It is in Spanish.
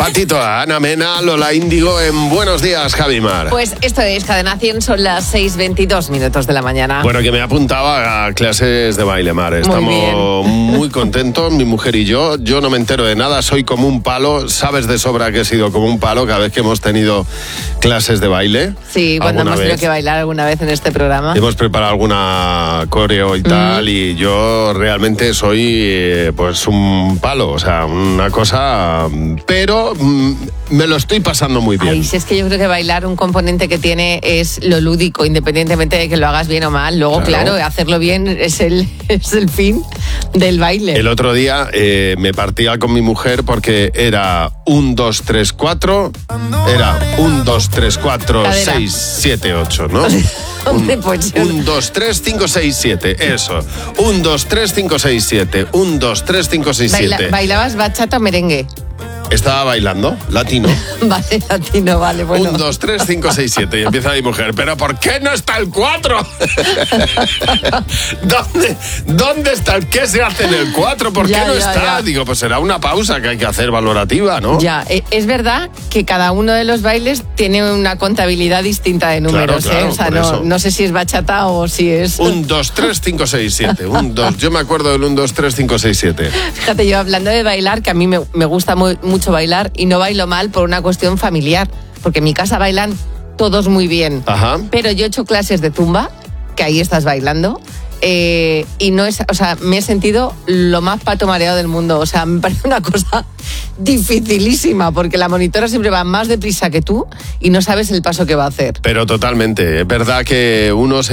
Patito, Ana Mena, Lola Índigo en Buenos Días, Javimar. Pues esto es Cadena 100, son las 6:22 de la mañana. Bueno, que me apuntaba a clases de baile, Mar. Estamos muy contentos, mi mujer y yo. Yo no me entero de nada, soy como un palo. Sabes de sobra que he sido como un palo cada vez que hemos tenido clases de baile. Sí, cuando hemos tenido que bailar alguna vez en este programa. Hemos preparado alguna coreo y tal, y yo realmente soy pues un palo, o sea, una cosa... Pero me lo estoy pasando muy bien. Ay, si es que yo creo que bailar un componente que tiene es lo lúdico, independientemente de que lo hagas bien o mal. Luego, claro hacerlo bien es el fin del baile. El otro día me partía con mi mujer porque era 1, 2, 3, 4. Era 1, 2, 3, 4, 6, 7, 8, ¿no? 1, 2, 3, 5, 6, 7. Eso. 1, 2, 3, 5, 6, 7. 1, 2, 3, 5, 6, 7. ¿Bailabas bachata o merengue? Estaba bailando, latino. Vale, latino, vale, bueno. 1, 2, 3, 5, 6, 7. Y empieza mi mujer, ¿pero por qué no está el 4? ¿Dónde está? ¿Qué se hace en el 4? ¿Por qué no está? Digo, pues será una pausa que hay que hacer valorativa, ¿no? Ya, es verdad que cada uno de los bailes tiene una contabilidad distinta de números, claro, ¿eh? O sea, no sé si es bachata o si es... 1, 2, 3, 5, 6, 7. 1, 2. Yo me acuerdo del 1, 2, 3, 5, 6, 7. Fíjate, yo hablando de bailar, que a mí me gusta mucho bailar y no bailo mal por una cuestión familiar, porque en mi casa bailan todos muy bien. Ajá. Pero yo he hecho clases de zumba, que ahí estás bailando, y no es, o sea, me he sentido lo más pato mareado del mundo. O sea, me parece una cosa dificilísima, porque la monitora siempre va más deprisa que tú y no sabes el paso que va a hacer. Pero totalmente, es verdad que uno se